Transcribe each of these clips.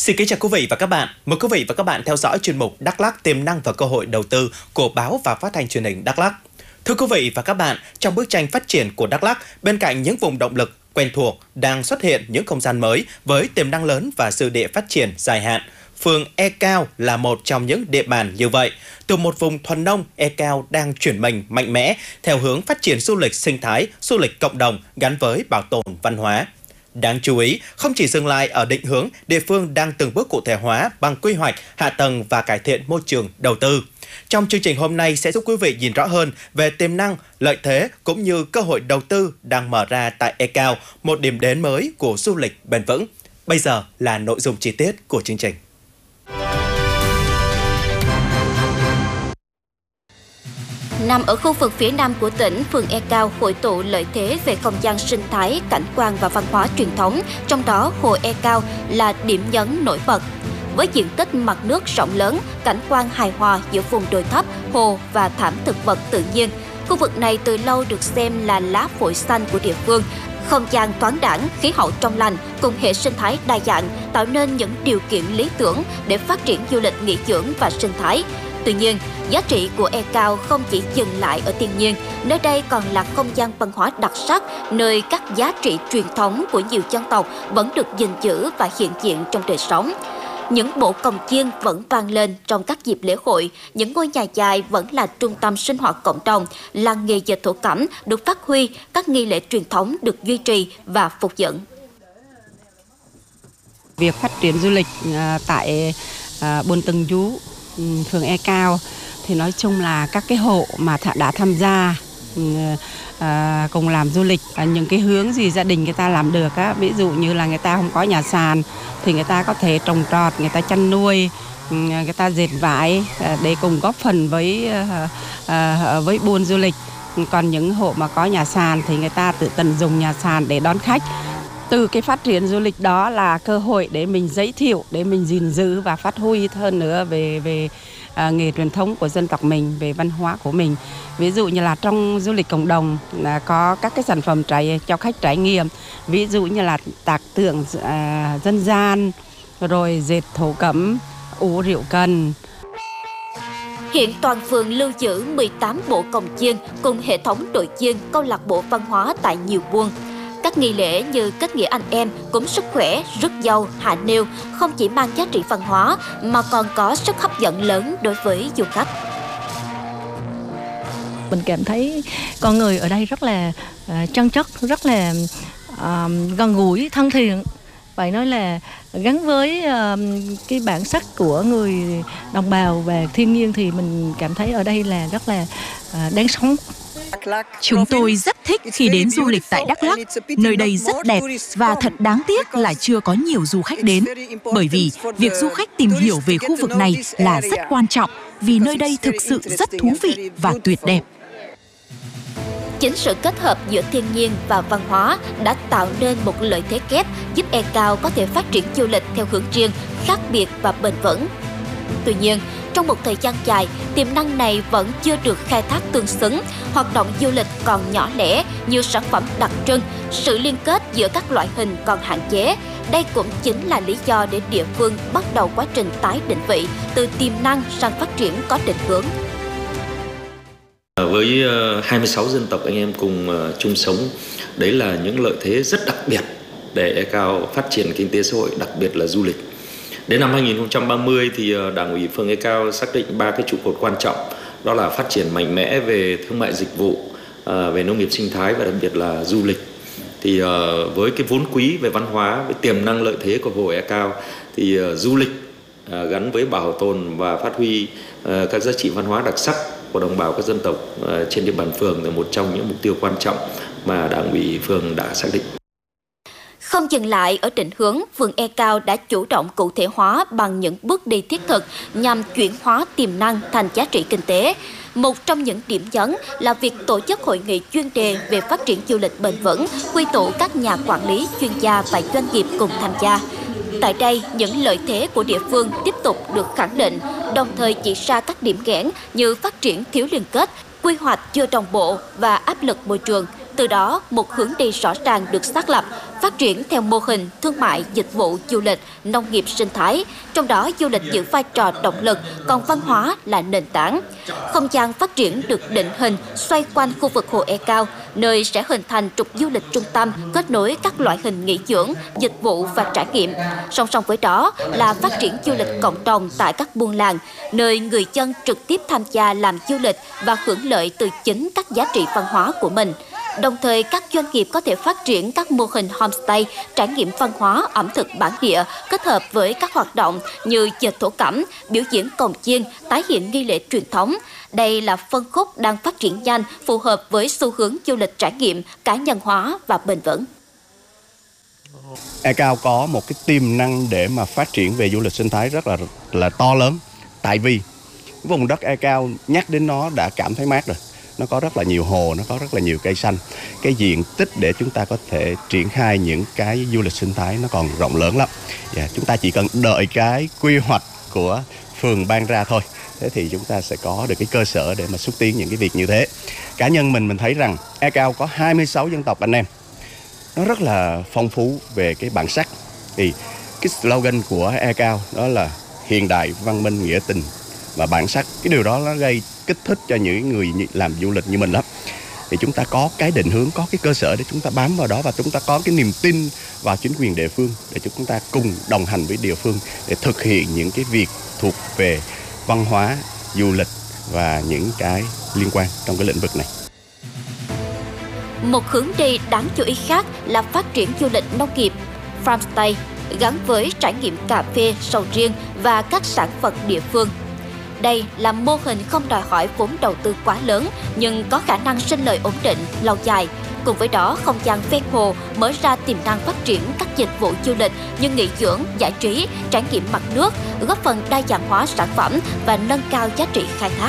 Xin kính chào quý vị và các bạn. Mời quý vị và các bạn theo dõi chuyên mục Đắk Lắk tiềm năng và cơ hội đầu tư của báo và phát thanh truyền hình Đắk Lắk. Thưa quý vị và các bạn, trong bức tranh phát triển của Đắk Lắk, bên cạnh những vùng động lực quen thuộc đang xuất hiện những không gian mới với tiềm năng lớn và dư địa phát triển dài hạn. Phường E Cao là một trong những địa bàn như vậy. Từ một vùng thuần nông, E Cao đang chuyển mình mạnh mẽ theo hướng phát triển du lịch sinh thái, du lịch cộng đồng gắn với bảo tồn văn hóa. Đáng chú ý, không chỉ dừng lại ở định hướng, địa phương đang từng bước cụ thể hóa bằng quy hoạch, hạ tầng và cải thiện môi trường đầu tư. Trong chương trình hôm nay sẽ giúp quý vị nhìn rõ hơn về tiềm năng, lợi thế cũng như cơ hội đầu tư đang mở ra tại E Cao, một điểm đến mới của du lịch bền vững. Bây giờ là nội dung chi tiết của chương trình. Nằm ở khu vực phía nam của tỉnh, phường E Cao hội tụ lợi thế về không gian sinh thái, cảnh quan và văn hóa truyền thống, trong đó hồ E Cao là điểm nhấn nổi bật. Với diện tích mặt nước rộng lớn, cảnh quan hài hòa giữa vùng đồi thấp, hồ và thảm thực vật tự nhiên, khu vực này từ lâu được xem là lá phổi xanh của địa phương. Không gian thoáng đãng, khí hậu trong lành cùng hệ sinh thái đa dạng tạo nên những điều kiện lý tưởng để phát triển du lịch nghỉ dưỡng và sinh thái. Tuy nhiên, giá trị của E Cao không chỉ dừng lại ở thiên nhiên, nơi đây còn là không gian văn hóa đặc sắc, nơi các giá trị truyền thống của nhiều dân tộc vẫn được gìn giữ và hiện diện trong đời sống. Những bộ cồng chiêng vẫn vang lên trong các dịp lễ hội, những ngôi nhà dài vẫn là trung tâm sinh hoạt cộng đồng, làng nghề dệt thổ cẩm được phát huy, các nghi lễ truyền thống được duy trì và phục dựng. Việc phát triển du lịch tại Buôn Từng Chú, phường E Cao thì nói chung là các cái hộ mà đã tham gia cùng làm du lịch, những cái hướng gì gia đình người ta làm được á, ví dụ như là người ta không có nhà sàn thì người ta có thể trồng trọt, người ta chăn nuôi, người ta dệt vải để cùng góp phần với buôn du lịch. Còn những hộ mà có nhà sàn thì người ta tự tận dụng nhà sàn để đón khách. Từ cái phát triển du lịch đó là cơ hội để mình giới thiệu, để mình gìn giữ và phát huy hơn nữa về nghề truyền thống của dân tộc mình, về văn hóa của mình. Ví dụ như là trong du lịch cộng đồng là có các cái sản phẩm cho khách trải nghiệm, ví dụ như là tạc tượng dân gian, rồi dệt thổ cẩm, ủ rượu cần. Hiện toàn phường lưu giữ 18 bộ cồng chiêng cùng hệ thống đội chiêng, câu lạc bộ văn hóa tại nhiều buôn. Các nghi lễ như kết nghĩa anh em, cúng sức khỏe, rước dâu, hạ nêu không chỉ mang giá trị văn hóa mà còn có sức hấp dẫn lớn đối với du khách. Mình cảm thấy con người ở đây rất là chân chất, rất là gần gũi, thân thiện. Phải nói là gắn với cái bản sắc của người đồng bào và thiên nhiên thì mình cảm thấy ở đây là rất là đáng sống. Chúng tôi rất thích khi đến du lịch tại Đắk Lắk. Nơi đây rất đẹp và thật đáng tiếc là chưa có nhiều du khách đến. Bởi vì việc du khách tìm hiểu về khu vực này là rất quan trọng vì nơi đây thực sự rất thú vị và tuyệt đẹp. Chính sự kết hợp giữa thiên nhiên và văn hóa đã tạo nên một lợi thế kép giúp E Cao có thể phát triển du lịch theo hướng riêng, khác biệt và bền vững. Tuy nhiên, trong một thời gian dài, tiềm năng này vẫn chưa được khai thác tương xứng, hoạt động du lịch còn nhỏ lẻ, nhiều sản phẩm đặc trưng, sự liên kết giữa các loại hình còn hạn chế. Đây cũng chính là lý do để địa phương bắt đầu quá trình tái định vị, từ tiềm năng sang phát triển có định hướng. Với 26 dân tộc anh em cùng chung sống, đấy là những lợi thế rất đặc biệt để E Cao phát triển kinh tế xã hội, đặc biệt là du lịch. Đến năm 2030 thì Đảng ủy phường E Cao xác định 3 cái trụ cột quan trọng, đó là phát triển mạnh mẽ về thương mại dịch vụ, về nông nghiệp sinh thái và đặc biệt là du lịch. Thì với cái vốn quý về văn hóa, với tiềm năng lợi thế của hồ E Cao thì du lịch gắn với bảo tồn và phát huy các giá trị văn hóa đặc sắc của đồng bào các dân tộc trên địa bàn phường là một trong những mục tiêu quan trọng mà Đảng ủy phường đã xác định. Không dừng lại ở định hướng, phường E Cao đã chủ động cụ thể hóa bằng những bước đi thiết thực nhằm chuyển hóa tiềm năng thành giá trị kinh tế. Một trong những điểm nhấn là việc tổ chức hội nghị chuyên đề về phát triển du lịch bền vững, quy tụ các nhà quản lý, chuyên gia và doanh nghiệp cùng tham gia. Tại đây, những lợi thế của địa phương tiếp tục được khẳng định, đồng thời chỉ ra các điểm nghẽn như phát triển thiếu liên kết, quy hoạch chưa đồng bộ và áp lực môi trường. Từ đó, một hướng đi rõ ràng được xác lập, phát triển theo mô hình thương mại, dịch vụ, du lịch, nông nghiệp sinh thái, trong đó du lịch giữ vai trò động lực, còn văn hóa là nền tảng. Không gian phát triển được định hình xoay quanh khu vực Hồ E Cao, nơi sẽ hình thành trục du lịch trung tâm kết nối các loại hình nghỉ dưỡng, dịch vụ và trải nghiệm. Song song với đó là phát triển du lịch cộng đồng tại các buôn làng, nơi người dân trực tiếp tham gia làm du lịch và hưởng lợi từ chính các giá trị văn hóa của mình. Đồng thời, các doanh nghiệp có thể phát triển các mô hình homestay, trải nghiệm văn hóa ẩm thực bản địa, kết hợp với các hoạt động như dệt thổ cẩm, biểu diễn cồng chiêng, tái hiện nghi lễ truyền thống. Đây là phân khúc đang phát triển nhanh, phù hợp với xu hướng du lịch trải nghiệm, cá nhân hóa và bền vững. E Cao có một cái tiềm năng để mà phát triển về du lịch sinh thái rất là to lớn. Tại vì vùng đất E Cao nhắc đến nó đã cảm thấy mát rồi. Nó có rất là nhiều hồ, nó có rất là nhiều cây xanh. Cái diện tích để chúng ta có thể triển khai những cái du lịch sinh thái nó còn rộng lớn lắm. Chúng ta chỉ cần đợi cái quy hoạch của phường ban ra thôi. Thế thì chúng ta sẽ có được cái cơ sở để mà xúc tiến những cái việc như thế. Cá nhân mình thấy rằng E Cao có 26 dân tộc anh em. Nó rất là phong phú về cái bản sắc. Thì cái slogan của E Cao đó là hiện đại, văn minh, nghĩa tình và bản sắc. Cái điều đó nó gây kích thích cho những người làm du lịch như mình lắm. Thì chúng ta có cái định hướng, có cái cơ sở để chúng ta bám vào đó, và chúng ta có cái niềm tin vào chính quyền địa phương để chúng ta cùng đồng hành với địa phương để thực hiện những cái việc thuộc về văn hóa, du lịch và những cái liên quan trong cái lĩnh vực này. Một hướng đi đáng chú ý khác là phát triển du lịch nông nghiệp, farmstay, gắn với trải nghiệm cà phê, sầu riêng và các sản vật địa phương. Đây là mô hình không đòi hỏi vốn đầu tư quá lớn nhưng có khả năng sinh lợi ổn định, lâu dài. Cùng với đó, không gian ven hồ mở ra tiềm năng phát triển các dịch vụ du lịch như nghỉ dưỡng, giải trí, trải nghiệm mặt nước, góp phần đa dạng hóa sản phẩm và nâng cao giá trị khai thác.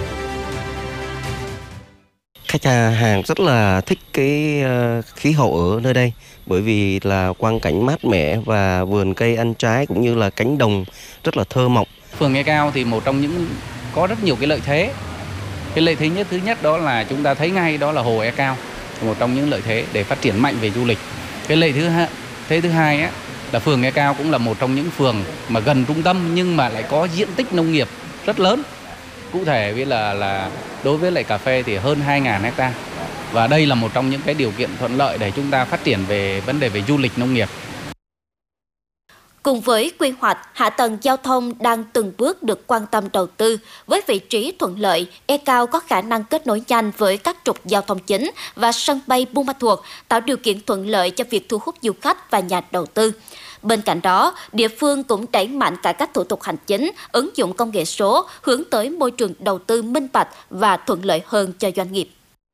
Khách hàng rất là thích cái khí hậu ở nơi đây, bởi vì là quang cảnh mát mẻ và vườn cây ăn trái cũng như là cánh đồng rất là thơ mộng. Phường E Cao thì một trong những có rất nhiều cái lợi thế. Cái lợi thế thứ nhất đó là chúng ta thấy ngay đó là hồ E Cao, một trong những lợi thế để phát triển mạnh về du lịch. Cái lợi thế thứ hai á, là phường E Cao cũng là một trong những phường mà gần trung tâm nhưng mà lại có diện tích nông nghiệp rất lớn. Cụ thể với là đối với lại cà phê thì hơn 2.000 hectare. Và đây là một trong những cái điều kiện thuận lợi để chúng ta phát triển về vấn đề về du lịch nông nghiệp. Cùng với quy hoạch, hạ tầng giao thông đang từng bước được quan tâm đầu tư. Với vị trí thuận lợi, E Cao có khả năng kết nối nhanh với các trục giao thông chính và sân bay Buôn Ma Thuột, tạo điều kiện thuận lợi cho việc thu hút du khách và nhà đầu tư. Bên cạnh đó, địa phương cũng đẩy mạnh cải cách thủ tục hành chính, ứng dụng công nghệ số, hướng tới môi trường đầu tư minh bạch và thuận lợi hơn cho doanh nghiệp.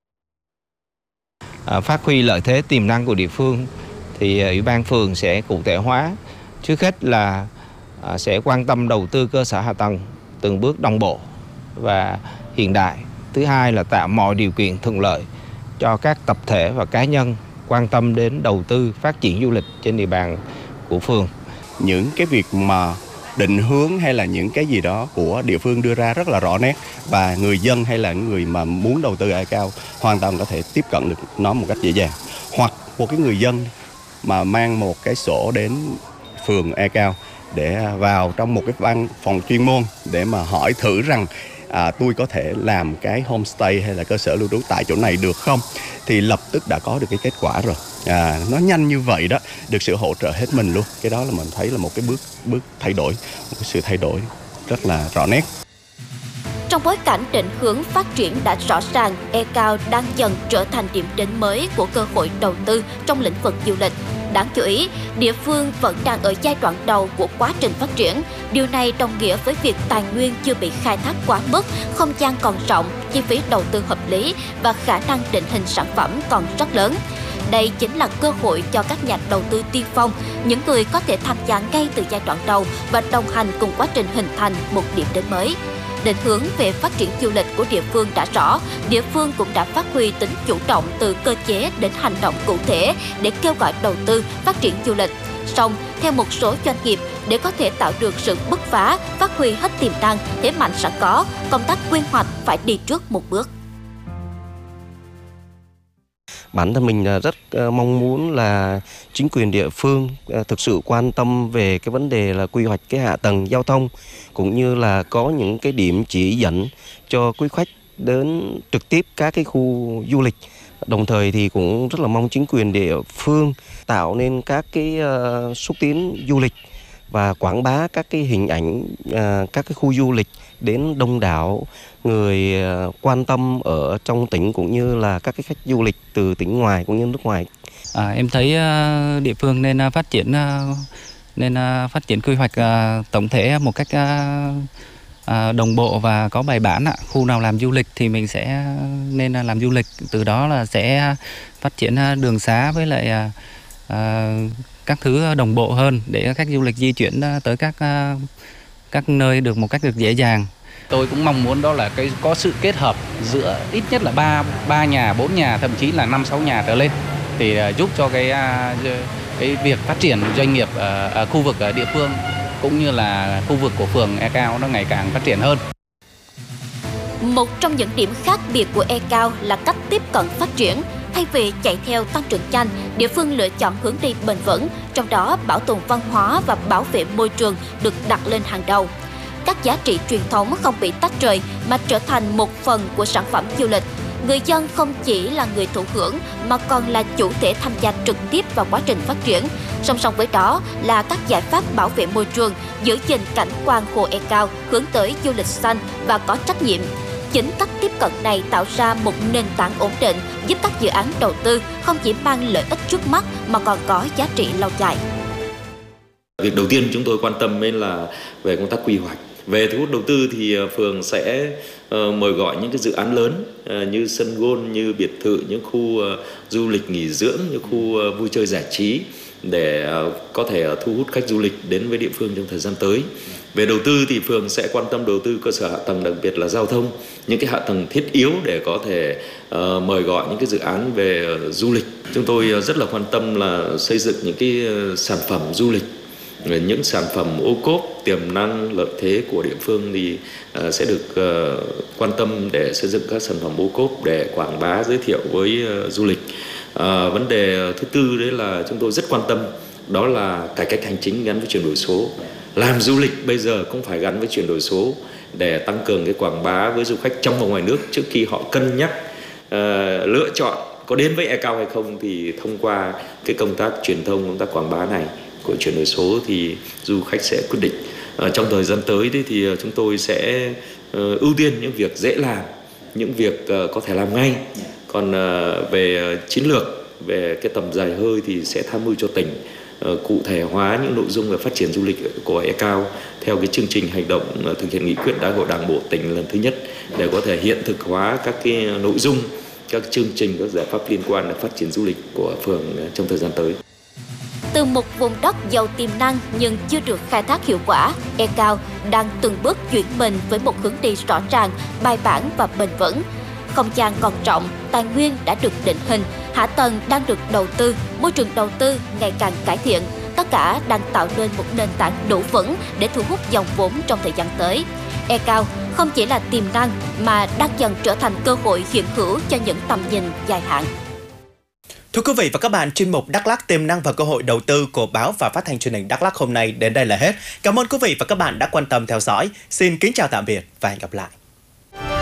Phát huy lợi thế tiềm năng của địa phương thì Ủy ban phường sẽ cụ thể hóa. Trước hết là sẽ quan tâm đầu tư cơ sở hạ tầng từng bước đồng bộ và hiện đại. Thứ hai là tạo mọi điều kiện thuận lợi cho các tập thể và cá nhân quan tâm đến đầu tư phát triển du lịch trên địa bàn của phường. Những cái việc mà định hướng hay là những cái gì đó của địa phương đưa ra rất là rõ nét, và người dân hay là người mà muốn đầu tư E Cao hoàn toàn có thể tiếp cận được nó một cách dễ dàng. Hoặc một cái người dân mà mang một cái sổ đến phường E Cao để vào trong một cái văn phòng chuyên môn để mà hỏi thử rằng tôi có thể làm cái homestay hay là cơ sở lưu trú tại chỗ này được không, thì lập tức đã có được cái kết quả rồi. Nó nhanh như vậy đó, được sự hỗ trợ hết mình luôn. Cái đó là mình thấy là một cái bước thay đổi, một cái sự thay đổi rất là rõ nét. Trong bối cảnh định hướng phát triển đã rõ ràng, E Cao đang dần trở thành điểm đến mới của cơ hội đầu tư trong lĩnh vực du lịch. Đáng chú ý, địa phương vẫn đang ở giai đoạn đầu của quá trình phát triển. Điều này đồng nghĩa với việc tài nguyên chưa bị khai thác quá mức, không gian còn rộng, chi phí đầu tư hợp lý và khả năng định hình sản phẩm còn rất lớn. Đây chính là cơ hội cho các nhà đầu tư tiên phong, những người có thể tham gia ngay từ giai đoạn đầu và đồng hành cùng quá trình hình thành một điểm đến mới. Định hướng về phát triển du lịch của địa phương đã rõ, địa phương cũng đã phát huy tính chủ động từ cơ chế đến hành động cụ thể để kêu gọi đầu tư phát triển du lịch. Song, theo một số doanh nghiệp, để có thể tạo được sự bứt phá, phát huy hết tiềm năng, thế mạnh sẵn có, công tác quy hoạch phải đi trước một bước. Bản thân mình rất mong muốn là chính quyền địa phương thực sự quan tâm về cái vấn đề là quy hoạch cái hạ tầng giao thông, cũng như là có những cái điểm chỉ dẫn cho quý khách đến trực tiếp các cái khu du lịch. Đồng thời thì cũng rất là mong chính quyền địa phương tạo nên các cái xúc tiến du lịch và quảng bá các cái hình ảnh các cái khu du lịch đến đông đảo người quan tâm ở trong tỉnh, cũng như là các cái khách du lịch từ tỉnh ngoài cũng như nước ngoài. Em thấy địa phương nên phát triển quy hoạch tổng thể một cách đồng bộ và có bài bản. Khu nào làm du lịch thì mình sẽ nên làm du lịch, từ đó là sẽ phát triển đường xá với lại các thứ đồng bộ hơn để khách du lịch di chuyển tới các nơi được một cách được dễ dàng. Tôi cũng mong muốn đó là có sự kết hợp giữa ít nhất là 3 nhà, 4 nhà, thậm chí là 5-6 nhà trở lên, thì giúp cho cái việc phát triển doanh nghiệp ở khu vực địa phương cũng như là khu vực của phường E Cao nó ngày càng phát triển hơn. Một trong những điểm khác biệt của E Cao là cách tiếp cận phát triển. Thay vì chạy theo tăng trưởng nhanh, địa phương lựa chọn hướng đi bền vững, trong đó bảo tồn văn hóa và bảo vệ môi trường được đặt lên hàng đầu. Các giá trị truyền thống không bị tách rời mà trở thành một phần của sản phẩm du lịch. Người dân không chỉ là người thụ hưởng mà còn là chủ thể tham gia trực tiếp vào quá trình phát triển. Song song với đó là các giải pháp bảo vệ môi trường, giữ gìn cảnh quan hồ E Cao hướng tới du lịch xanh và có trách nhiệm. Chính cách tiếp cận này tạo ra một nền tảng ổn định, giúp các dự án đầu tư không chỉ mang lợi ích trước mắt mà còn có giá trị lâu dài. Việc đầu tiên chúng tôi quan tâm đến là về công tác quy hoạch. Về thu hút đầu tư thì phường sẽ mời gọi những cái dự án lớn như sân golf, như biệt thự, những khu du lịch nghỉ dưỡng, những khu vui chơi giải trí để có thể thu hút khách du lịch đến với địa phương trong thời gian tới. Về đầu tư thì phường sẽ quan tâm đầu tư cơ sở hạ tầng, đặc biệt là giao thông, những cái hạ tầng thiết yếu để có thể mời gọi những cái dự án về du lịch. Chúng tôi rất là quan tâm là xây dựng những cái sản phẩm du lịch, những sản phẩm ô cốp tiềm năng lợi thế của địa phương thì sẽ được quan tâm để xây dựng các sản phẩm ô cốp để quảng bá giới thiệu với du lịch. Vấn đề thứ tư đấy là chúng tôi rất quan tâm, đó là cải cách hành chính gắn với chuyển đổi số. Làm du lịch bây giờ cũng phải gắn với chuyển đổi số để tăng cường cái quảng bá với du khách trong và ngoài nước. Trước khi họ cân nhắc lựa chọn có đến với E Cao hay không thì thông qua cái công tác truyền thông, công tác quảng bá này của chuyển đổi số thì du khách sẽ quyết định. Trong thời gian tới thì chúng tôi sẽ ưu tiên những việc dễ làm, những việc có thể làm ngay. Còn về chiến lược, về cái tầm dài hơi thì sẽ tham mưu cho tỉnh cụ thể hóa những nội dung về phát triển du lịch của E Cao theo cái chương trình hành động thực hiện nghị quyết Đại hội Đảng bộ tỉnh lần thứ nhất để có thể hiện thực hóa các cái nội dung, các chương trình, các giải pháp liên quan đến phát triển du lịch của phường trong thời gian tới. Từ một vùng đất giàu tiềm năng nhưng chưa được khai thác hiệu quả, E Cao đang từng bước chuyển mình với một hướng đi rõ ràng, bài bản và bền vững. Không gian còn trọng, tài nguyên đã được định hình, hạ tầng đang được đầu tư, môi trường đầu tư ngày càng cải thiện. Tất cả đang tạo nên một nền tảng đủ vững để thu hút dòng vốn trong thời gian tới. E Cao không chỉ là tiềm năng mà đang dần trở thành cơ hội hiện hữu cho những tầm nhìn dài hạn. Thưa quý vị và các bạn, chuyên mục Đắk Lắk tiềm năng và cơ hội đầu tư của báo và phát thanh truyền hình Đắk Lắk hôm nay đến đây là hết. Cảm ơn quý vị và các bạn đã quan tâm theo dõi. Xin kính chào tạm biệt và hẹn gặp lại.